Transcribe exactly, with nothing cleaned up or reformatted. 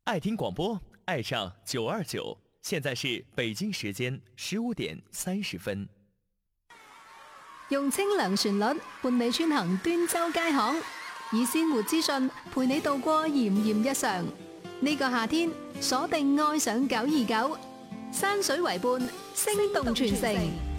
爱听广播，爱上九二九。现在是北京时间十五點三十分。 用清涼旋律伴你穿行端州街巷，以鮮活資訊陪你度過炎炎日常。呢個夏天，鎖定愛上九二九，山水為伴，聲動全城。